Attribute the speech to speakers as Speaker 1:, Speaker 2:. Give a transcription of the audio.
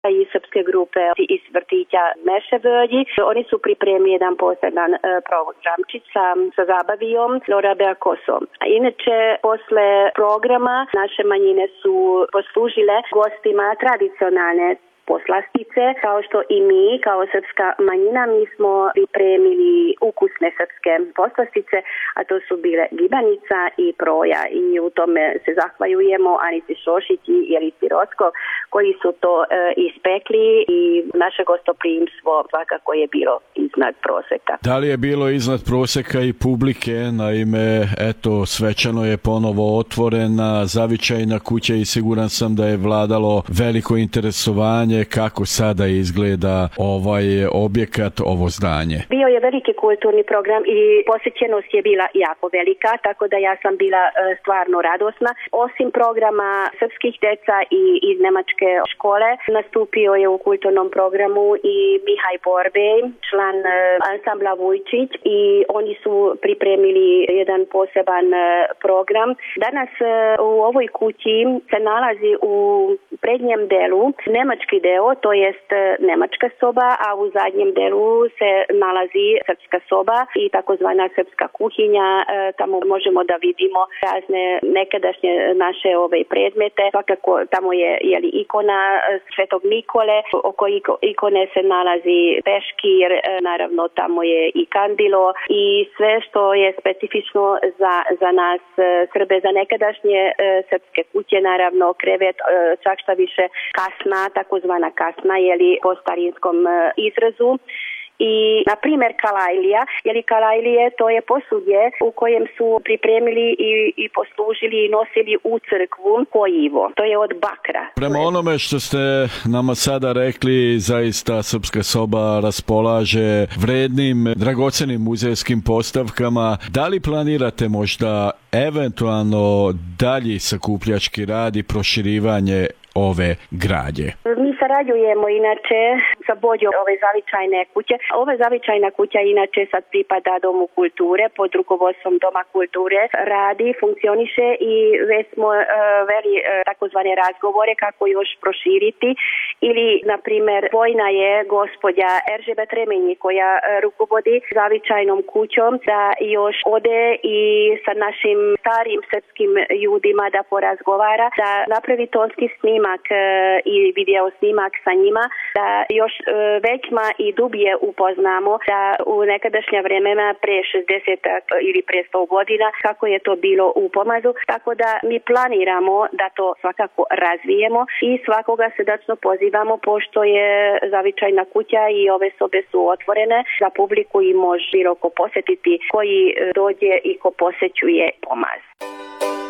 Speaker 1: i srpske grupe iz vrtića Meševrlji. Oni su pripremili jedan poseban programčić sa zabavijom Lorabea Kosom. Inače, posle programa naše manjine su poslužile gostima tradicionalne poslastice, kao što i mi, kao srpska manjina, mi smo pripremili ukusne srpske poslastice, a to su bile gibanica i proja. I u tome se zahvaljujemo Anici Šošić i Jelici Roskov, koji su to ispekli i naše gostoprimstvo svakako je bilo iznad proseka.
Speaker 2: Da li je bilo iznad proseka i publike? Naime, eto, svečano je ponovo otvorena zavičajna kuća i siguran sam da je vladalo veliko interesovanje kako sada izgleda ovaj objekat, ovo zdanje.
Speaker 1: Bio je veliki kulturni program i posjećenost je bila jako velika, tako da ja sam bila stvarno radosna. Osim programa srpskih deca i iz nemačke škole, nastupio je u kulturnom programu i Mihaj Borbej, član ansambla Vujčić, i oni su pripremili jedan poseban program. Danas u ovoj kući se nalazi u prednjem delu nemački deo, to jest nemačka soba, a u zadnjem delu se nalazi srpska soba i takozvana srpska kuhinja. Tamo možemo da vidimo razne nekadašnje naše predmete. Svakako tamo je ikona Svetog Nikole, oko ikone se nalazi peškir, naravno tamo je i kandilo i sve što je specifično za nas Srbe, za nekadašnje srpske kuće, naravno krevet, čak šta više kasna, takozvana kasna, po starinskom izrazu. I, na primjer, kalajlija, kalajlije to je posuđe u kojem su pripremili i poslužili i nosili u crkvu pojivo. To je od bakra.
Speaker 2: Prema onome što ste nama sada rekli, zaista srpska soba raspolaže vrednim, dragocenim muzejskim postavkama. Da li planirate možda eventualno dalji sakupljački rad i proširivanje ove građe?
Speaker 1: Mi sarađujemo inače sa vođom ove zavičajne kuće. Ova zavičajna kuća inače sad pripada Domu kulture, pod rukovodstvom Doma kulture radi, funkcioniše i već smo veli takozvane razgovore kako još proširiti. Ili, na primjer, vojna je gospođa Eržebet Remenji koja rukovodi zavičajnom kućom, da još ode i sa našim starim srpskim ljudima da porazgovara, da napravi tonski snimak i video snimak sa njima, da još većma i dublje upoznamo da u nekadašnja vremena pre 60 ili pre 100 godina kako je to bilo u Pomazu, tako da mi planiramo da to svakako razvijemo i svakoga srdačno pozivamo, pošto je zavičajna kuća i ove sobe su otvorene za publiku i može bilo ko posjetiti koji dođe i ko posećuje Pomaz.